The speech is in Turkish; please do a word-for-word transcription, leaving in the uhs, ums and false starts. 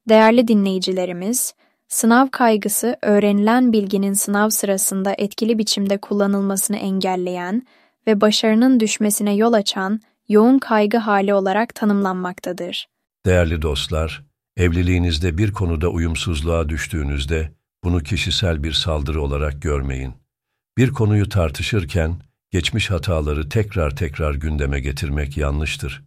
Değerli dinleyicilerimiz, sınav kaygısı öğrenilen bilginin sınav sırasında etkili biçimde kullanılmasını engelleyen ve başarının düşmesine yol açan yoğun kaygı hali olarak tanımlanmaktadır. Değerli dostlar, evliliğinizde bir konuda uyumsuzluğa düştüğünüzde bunu kişisel bir saldırı olarak görmeyin. Bir konuyu tartışırken geçmiş hataları tekrar tekrar gündeme getirmek yanlıştır.